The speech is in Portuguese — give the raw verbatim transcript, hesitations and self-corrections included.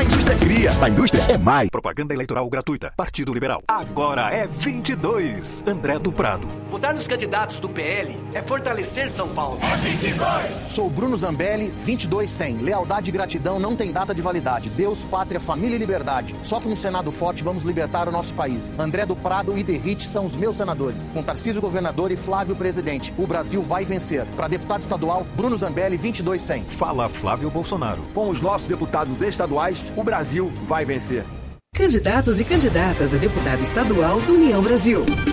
Da indústria cria, da indústria é mais. Propaganda eleitoral gratuita. Partido Liberal. Agora é vinte e dois. André do Prado. Votar nos candidatos do P L é fortalecer São Paulo. É vinte e dois. Sou Bruno Zambelli, vinte e dois cem. Lealdade e gratidão não tem data de validade. Deus, pátria, família e liberdade. Só com um Senado forte vamos libertar o nosso país. André do Prado e Derrite são os meus senadores. Com Tarcísio governador e Flávio presidente. O Brasil vai vencer. Para deputado estadual, Bruno Zambelli, vinte e dois cem. Fala Flávio Bolsonaro. Com os nossos deputados estaduais, o Brasil vai vencer. Candidatos e candidatas a deputado estadual do União Brasil.